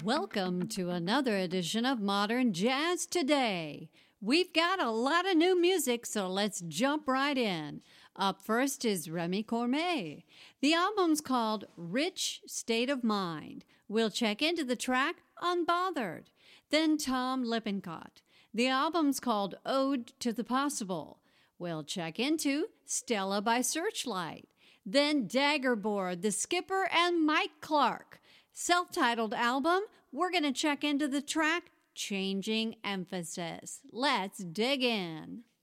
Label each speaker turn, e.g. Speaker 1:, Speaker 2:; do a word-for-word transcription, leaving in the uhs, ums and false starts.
Speaker 1: Welcome to another edition of Modern Jazz Today. We've got a lot of new music, so let's jump right in. Up first is Remy Cormay. The album's called Rich State of Mind. We'll check into the track Unbothered. Then Tom Lippincott. The album's called Ode to the Possible. We'll check into Stella by Searchlight. Then Daggerboard, The Skipper, and Mike Clark. Self-titled album, we're going to check into the track Changing Emphasis. Let's dig in.